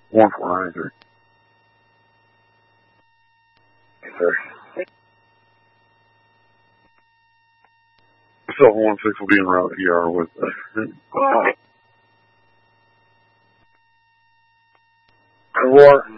1493. Yes, sir. 716 will be en route here with War.